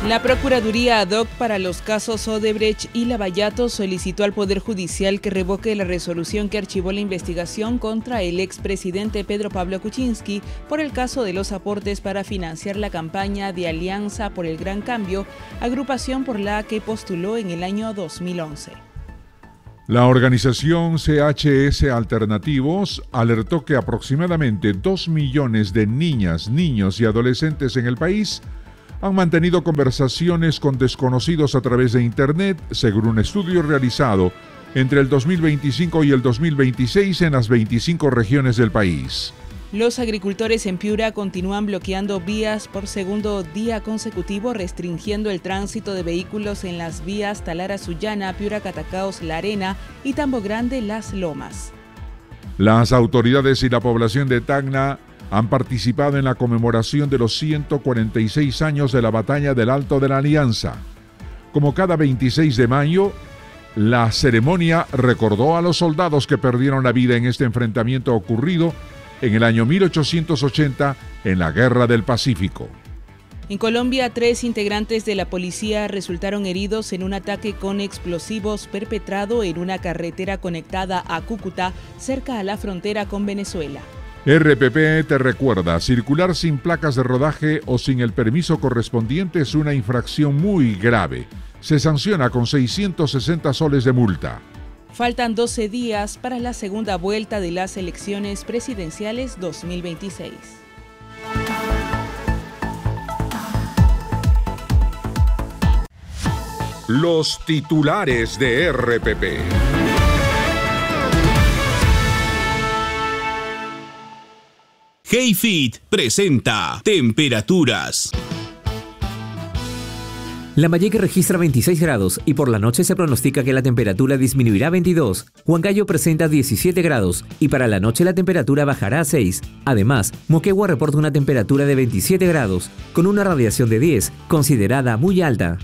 La Procuraduría ad hoc para los casos Odebrecht y Lavallato solicitó al Poder Judicial que revoque la resolución que archivó la investigación contra el expresidente Pedro Pablo Kuczynski por el caso de los aportes para financiar la campaña de Alianza por el Gran Cambio, agrupación por la que postuló en el año 2011. La organización CHS Alternativos alertó que aproximadamente 2 millones de niñas, niños y adolescentes en el país han mantenido conversaciones con desconocidos a través de Internet, según un estudio realizado entre el 2025 y el 2026 en las 25 regiones del país. Los agricultores en Piura continúan bloqueando vías por segundo día consecutivo, restringiendo el tránsito de vehículos en las vías Talara-Sullana, Piura-Catacaos, La Arena y Tambo Grande, Las Lomas. Las autoridades y la población de Tacna han participado en la conmemoración de los 146 años de la Batalla del Alto de la Alianza. Como cada 26 de mayo, la ceremonia recordó a los soldados que perdieron la vida en este enfrentamiento ocurrido en el año 1880 en la Guerra del Pacífico. En Colombia, 3 integrantes de la policía resultaron heridos en un ataque con explosivos perpetrado en una carretera conectada a Cúcuta, cerca a la frontera con Venezuela. RPP te recuerda, circular sin placas de rodaje o sin el permiso correspondiente es una infracción muy grave. Se sanciona con 660 soles de multa. Faltan 12 días para la segunda vuelta de las elecciones presidenciales 2026. Los titulares de RPP. HeyFit presenta temperaturas. Lambayeque registra 26 grados y por la noche se pronostica que la temperatura disminuirá a 22. Huancayo presenta 17 grados y para la noche la temperatura bajará a 6. Además, Moquegua reporta una temperatura de 27 grados, con una radiación de 10, considerada muy alta.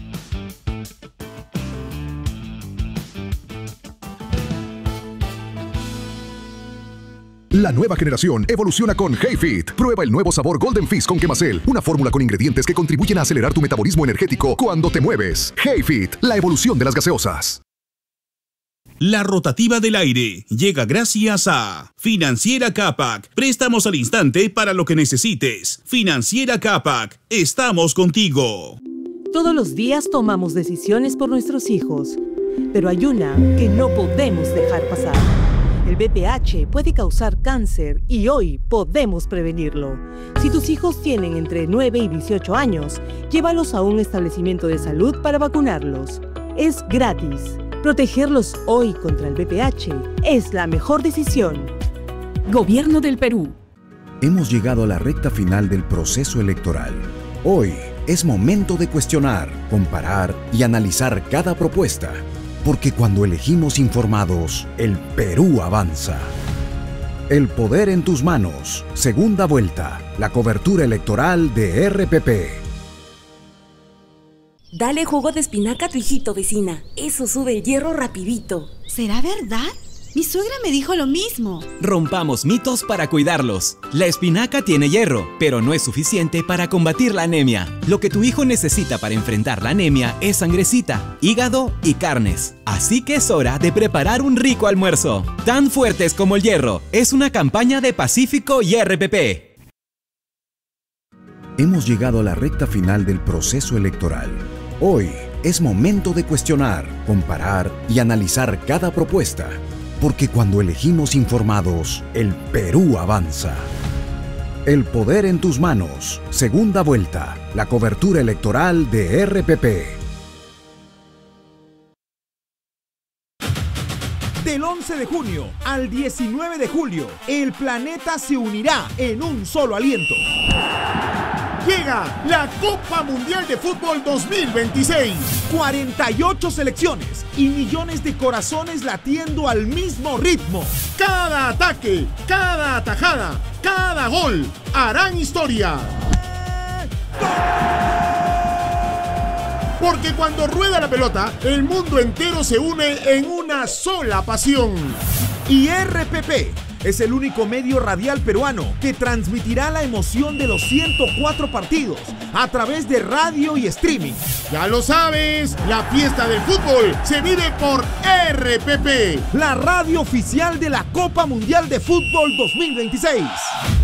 La nueva generación evoluciona con HeyFit. Prueba el nuevo sabor Golden Fizz con Quemacel, una fórmula con ingredientes que contribuyen a acelerar tu metabolismo energético cuando te mueves. HeyFit, la evolución de las gaseosas. La rotativa del aire llega gracias a Financiera Capac. Préstamos al instante para lo que necesites. Financiera Capac, estamos contigo. Todos los días tomamos decisiones por nuestros hijos, pero hay una que no podemos dejar pasar. El VPH puede causar cáncer y hoy podemos prevenirlo. Si tus hijos tienen entre 9 y 18 años, llévalos a un establecimiento de salud para vacunarlos. Es gratis. Protegerlos hoy contra el VPH es la mejor decisión. Gobierno del Perú. Hemos llegado a la recta final del proceso electoral. Hoy es momento de cuestionar, comparar y analizar cada propuesta. Porque cuando elegimos informados, el Perú avanza. El poder en tus manos. Segunda vuelta. La cobertura electoral de RPP. Dale jugo de espinaca a tu hijito, vecina. Eso sube el hierro rapidito. ¿Será verdad? Mi suegra me dijo lo mismo. Rompamos mitos para cuidarlos. La espinaca tiene hierro, pero no es suficiente para combatir la anemia. Lo que tu hijo necesita para enfrentar la anemia es sangrecita, hígado y carnes. Así que es hora de preparar un rico almuerzo. Tan fuertes como el hierro. Es una campaña de Pacífico y RPP. Hemos llegado a la recta final del proceso electoral. Hoy es momento de cuestionar, comparar y analizar cada propuesta. Porque cuando elegimos informados, el Perú avanza. El poder en tus manos. Segunda vuelta. La cobertura electoral de RPP. Del 11 de junio al 19 de julio, el planeta se unirá en un solo aliento. Llega la Copa Mundial de Fútbol 2026. 48 selecciones y millones de corazones latiendo al mismo ritmo. Cada ataque, cada atajada, cada gol harán historia. Porque cuando rueda la pelota, el mundo entero se une en una sola pasión. Y RPP es el único medio radial peruano que transmitirá la emoción de los 104 partidos a través de radio y streaming, Ya lo sabes, la fiesta del fútbol se vive por RPP, la radio oficial de la Copa Mundial de Fútbol 2026.